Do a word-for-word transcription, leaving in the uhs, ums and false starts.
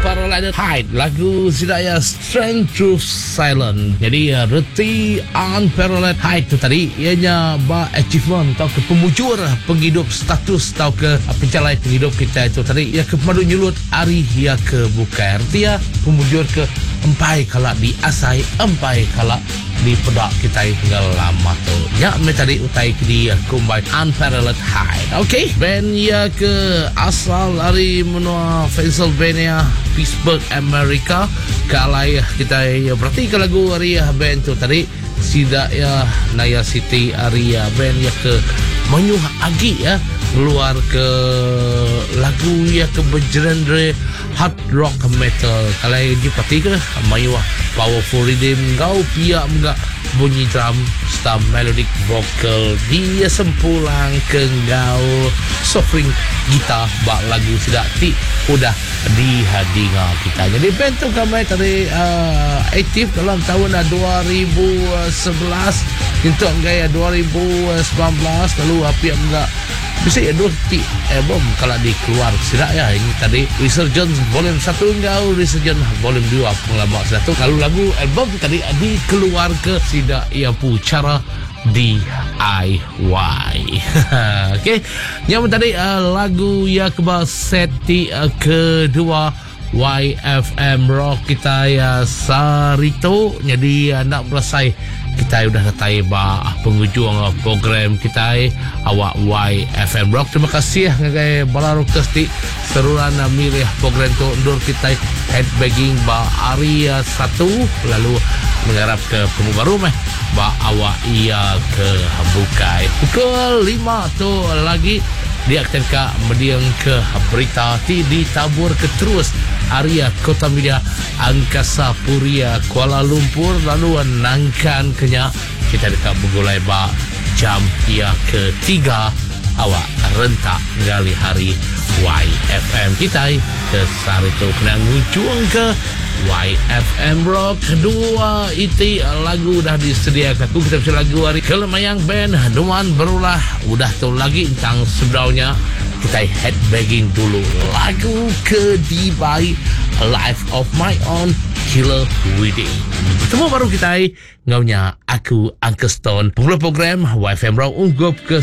Unparalleled Height, lagu Zidaya Strength Through Silence. Jadi uh, reti Unparalleled Height tu tadi ianya ba achievement atau ke pemujur penghidup status atau ke uh, pencalai penghidup kita itu tadi ia ke pemadu nyulut ari ia ke bukai artia pemujur ke empai kalak di asai empai kalak di pedak kita tinggal lama tu ya me tadi utai ke dia combine Unparalleled Height. Okay, band ia ke asal dari menua Pennsylvania, Pittsburgh, Amerika. Kalai kita ya berarti ke lagu Aria band tu tadi sida ya Naya City Aria band ya ke menyuh agi ya keluar ke lagu ya ke bergenre hard rock metal. Kalau di pati ke mayuah powerful rhythm kau pia enggak bunyi drum stam melodic vocal dia sempulang ke ngau suffering gitar bak lagu sudah ti udah di hadinga kita. Jadi band tu kami tadi uh, aktif dalam tahun dua ribu sebelas untuk gaya dua ribu sembilan belas lalu api enggak bisa ya dua ti album kalau dikeluar sudah ya ini tadi Resurgence volume satu engkau Resurgence volume dua pengelama satu kalau lagu album tadi dikeluar ke tidak ia pu cara D I Y. Okay, yang tadi uh, lagu ya kebal seti uh, kedua Y F M Rock kita ya Sarito. Jadi uh, nak belasai kita sudah datai ba penghujung program kita awak Y F M Rock. Terima kasih ngagai balaruk testi seruan milih program tu undur kita headbanging ba area satu lalu mengharap ke kamu baru meh ba awak ia ke bukai pukul lima tu lagi dia akan ke mediang ke berita ti ditabur ke terus area Kota Media Angkasa Puria Kuala Lumpur lalu nangkan kenya kita dekat begulai ba jam ia ketiga awak rentak gali hari Y F M kita ke Sarito kena ngucung ke Y F M Rock kedua itu lagu dah disediakan tu kita bisa lagu hari Kelemayang Band Duman berulah udah tu lagi tentang sebenarnya kita headbanging dulu lagu ke Dubai Life of My Own Killer Wedding. Semua baru kita ngaunya aku Uncle Stone. Pemula program Y F M Rock unggup ke